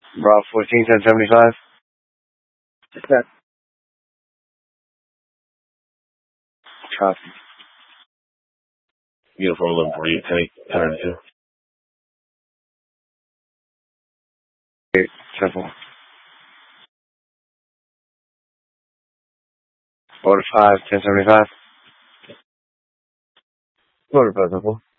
Bravo 14, 1075. Okay. Copy. Uniform 1148, 1082. simple. Order 5, 1075. Motor simple.